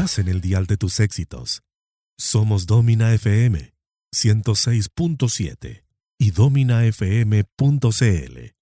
Estás en el dial de tus éxitos. Somos Domina FM 106.7 y dominafm.cl.